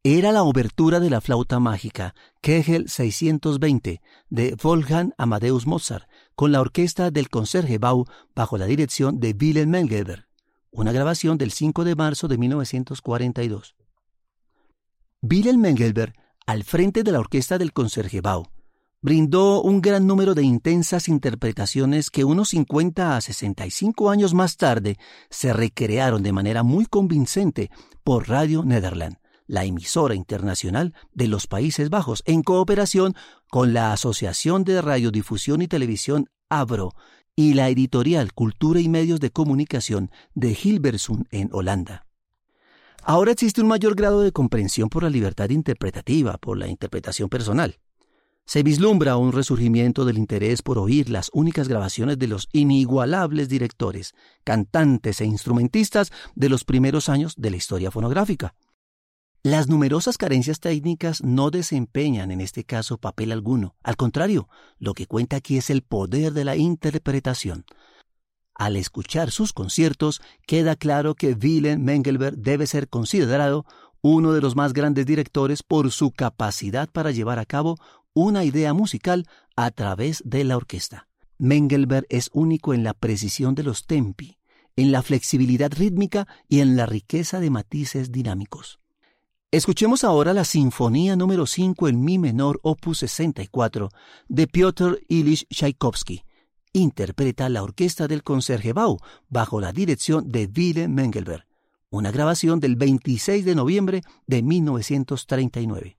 Era la obertura de la flauta mágica, Kegel 620, de Wolfgang Amadeus Mozart, con la orquesta del Concertgebouw bajo la dirección de Wilhelm Mengelberg, una grabación del 5 de marzo de 1942. Wilhelm Mengelberg, al frente de la orquesta del Concertgebouw, brindó un gran número de intensas interpretaciones que unos 50 a 65 años más tarde se recrearon de manera muy convincente por Radio Nederland, la emisora internacional de los Países Bajos, en cooperación con la Asociación de Radiodifusión y Televisión AVRO y la editorial Cultura y Medios de Comunicación de Hilversum en Holanda. Ahora existe un mayor grado de comprensión por la libertad interpretativa, por la interpretación personal. Se vislumbra un resurgimiento del interés por oír las únicas grabaciones de los inigualables directores, cantantes e instrumentistas de los primeros años de la historia fonográfica. Las numerosas carencias técnicas no desempeñan en este caso papel alguno. Al contrario, lo que cuenta aquí es el poder de la interpretación. Al escuchar sus conciertos, queda claro que Wilhelm Mengelberg debe ser considerado uno de los más grandes directores por su capacidad para llevar a cabo una idea musical a través de la orquesta. Mengelberg es único en la precisión de los tempi, en la flexibilidad rítmica y en la riqueza de matices dinámicos. Escuchemos ahora la Sinfonía número 5 en Mi menor, opus 64, de Piotr Ilyich Tchaikovsky. Interpreta la orquesta del Concertgebouw bajo la dirección de Wilhelm Mengelberg, una grabación del 26 de noviembre de 1939.